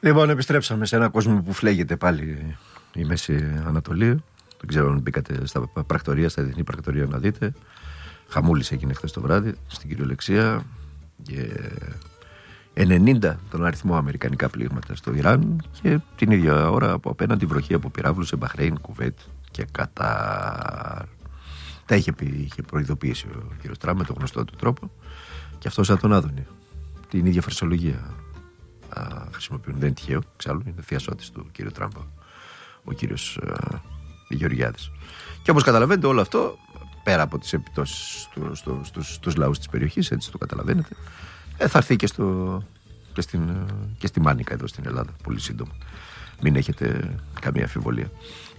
Λοιπόν, επιστρέψαμε σε ένα κόσμο που φλέγεται πάλι η Μέση Ανατολή. Δεν ξέρω αν μπήκατε στα πρακτορία, στα διεθνή πρακτορία να δείτε. Χαμούλης έγινε χθες το βράδυ στην κυριολεξία. Και 90 τον αριθμό αμερικανικά πλήγματα στο Ιράν και την ίδια ώρα από απέναντι βροχή από πυράβλους σε Μπαχρέιν, Κουβέτ και Κατάρ. Τα είχε προειδοποιήσει ο κ. Τραμπ με τον γνωστό του τρόπο και αυτό σαν τον Άδωνη. Την ίδια φρασιολογία χρησιμοποιούν. Δεν είναι τυχαίο, εξάλλου είναι θειασότης του κ. Τραμπ ο κ. Γεωργιάδης. Και όπως καταλαβαίνετε, όλο αυτό πέρα από τις επιπτώσεις στους λαούς της περιοχής, έτσι το καταλαβαίνετε, θα έρθει και στη Μάνικα εδώ στην Ελλάδα πολύ σύντομα. Μην έχετε καμία αμφιβολία.